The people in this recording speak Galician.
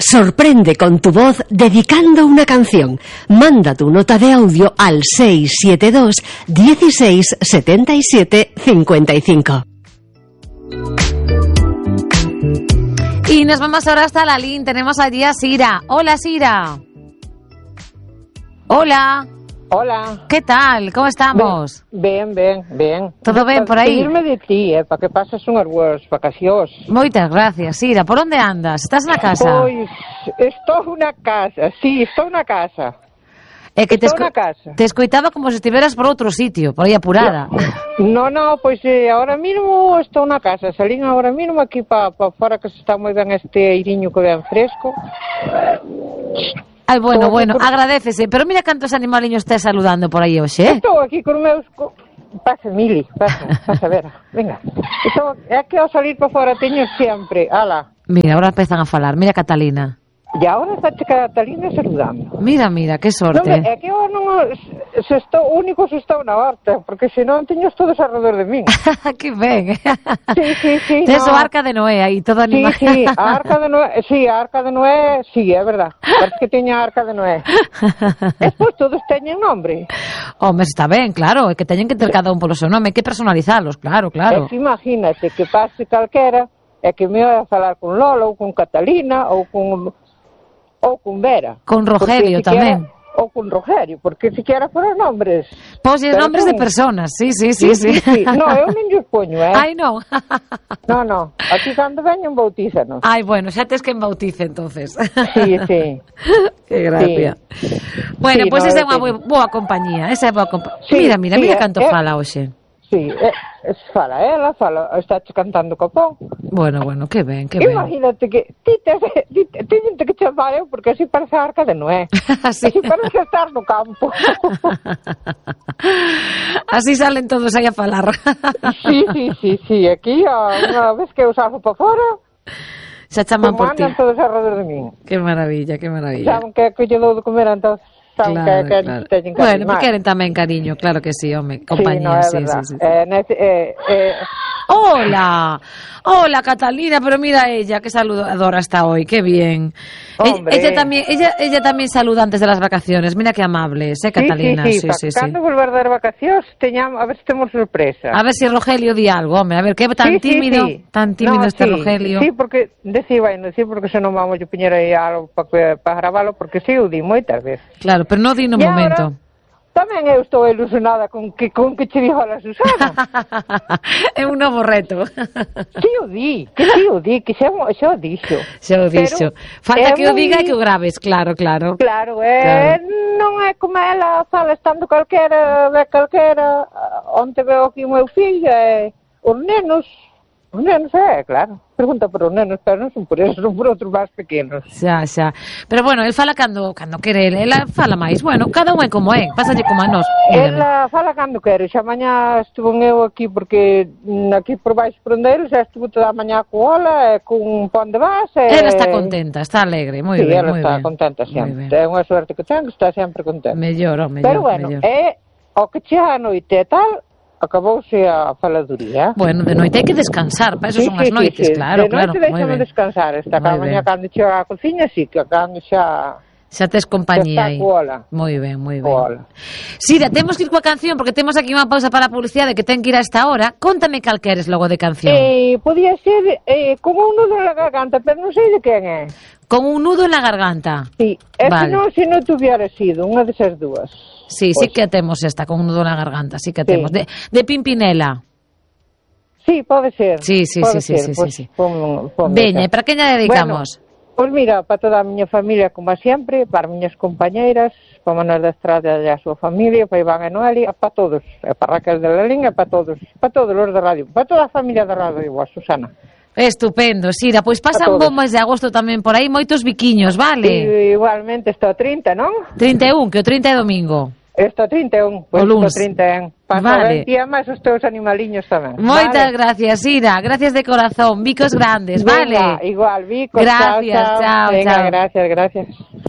Sorprende con tu voz dedicando una canción. Manda tu nota de audio al 672 16 77 55. Y nos vamos ahora hasta la LIN. Tenemos allí a Sira. Hola, Sira. Hola. Hola. ¿Qué tal? ¿Cómo estamos? Ben. Todo ben por aí? Irme de ti, para que pases unhas boas vacacións. Moitas gracias, Sira. Por onde andas? Estás na casa? Pois, estou na casa, sí, estou na casa. É que estou na casa. Te escoitaba como se estiveras por outro sitio, por aí apurada. No, pois ahora mismo estou na casa. Salín ahora mismo aquí para fora, que se está moi ben este airiño que ven fresco. Ai, bueno, agradécese. Pero mira cantos animaliños estás saludando por aí hoxe, Estou aquí con meus... Pasa, Mili, pasa, Vera. Venga. É que ao salir para fora teño sempre... Ala. Mira, ahora empezan a falar. Mira Catalina. E agora está Catalina saludando. Mira, que sorte. Non, é que eu non... Se estou na horta, porque senón teños todos alrededor de min. Que ben. Sí. Tes o Arca de Noé aí, todo animado. Sí, a Arca de Noé, sí, é verdad. Parece que teña a Arca de Noé. Despois todos teñen nombre. Home, está ben, claro, é que teñen que ter cada un polo seu nome, hai que personalizalos, claro. É que imagínate que pase calquera, é que me vai a falar con Lola ou con Catalina ou con Vera. Con Rogelio tamén. Ou con Rogelio, porque siquiera foron nombres. Pois nombres de personas, sí. No, eu non lles poño, Ai, non. No. Aquí cando veñen bautízanos. Ai, bueno, xa tes que bautice, entonces. Sí. Que gracia. Sí. Bueno, pois esa é unha boa compañía. Sí, mira canto fala hoxe. Sí, fala, está cantando copón. Bueno, que ben. Imagínate que teñen que chamar eu, porque así parece a Arca de Noé. Así parece estar no campo. Así salen todos aí a falar. Sí, aquí unha vez que eu salgo para fora, xa chaman por ti. Andan todos alrededor de min. Que maravilla. Saben que lle dou de comer, entón claro. Bueno, me queren tamén cariño, claro que sí, home, compañía, sí. Hola, Catalina, pero mira ella, que saludadora está hoy, qué bien. Ella tamén saluda antes de las vacaciones, mira que amable, Catalina. Sí. Cando volver das vacacións, a ver se temos sorpresa. A ver se Rogelio di algo, home, a ver, que tan tímido este Rogelio. Sí, porque porque se non vamos a poñer aí algo para gravalo, porque si o di moitas veces. Claro, pero non di no momento. Tamén eu estou ilusionada con que che dijo a Susana. É un novo reto. Que xa o dixo. Falta que o diga e que o graves, claro. Claro, non é como ela fala estando calquera, onde veo aquí o meu fillo, os nenos, claro. Pregunta por os nenos, pero non son por eso, son por outros máis pequenos. Xa. Pero bueno, el fala cando quere, ela fala máis. Bueno, cada un é como é, pásalle como a nós. Ela fala cando quere. Xa mañá estuvo eu aquí, porque aquí por baixo por onde xa estuvo toda a mañá cola, con un pón de base. Ela está contenta, está alegre, moi ben. Ela está contenta sempre. É unha suerte que ten, que está sempre contenta. Mellor. Pero bueno, o que chega a noite e tal, acabouse a faladuría. Bueno, de noite hai que descansar, para eso son as noites, claro. De noite deixamos descansar, esta mañá cando chega a cociña, sí, que cando xa tes compañía aí. Moi ben. Sira, temos que ir coa canción, porque temos aquí unha pausa para a publicidade que ten que ir a esta hora. Contame cal queres logo de canción. Podía ser con un nudo na garganta, pero non sei de quen é. Con un nudo en la garganta. Sí, se non tuviera sido unha desas dúas. Sí que temos esta, con un nudo na garganta, sí que temos. De Pimpinela. Sí, pode ser. Sí. Veña, e para quen a dedicamos? Pois mira, para toda a miña familia, como sempre, para as miñas compañeiras, para Manuel da Estrada e a súa familia, para Iván e Noelia, para todos, para Raquel de la Linha, para todos os da radio, para toda a familia da radio, a Susana. Estupendo, Sira, pois pasan un bom mes de agosto tamén por aí, moitos biquiños, vale? Igualmente, está o 30, non? 31, que o 30 é domingo. Está 31, pois o 31. Vale. E máis os teus animaliños tamén. Moitas gracias, Sira, gracias de corazón, bicos grandes, vale? Venga, igual, bicos, gracias, chao. Venga, gracias.